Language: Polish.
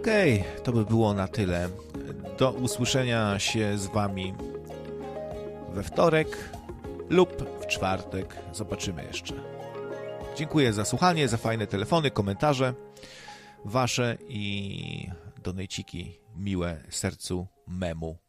Okej, to by było na tyle. Do usłyszenia się z Wami we wtorek lub w czwartek. Zobaczymy jeszcze. Dziękuję za słuchanie, za fajne telefony, komentarze Wasze i donejciki miłe sercu memu.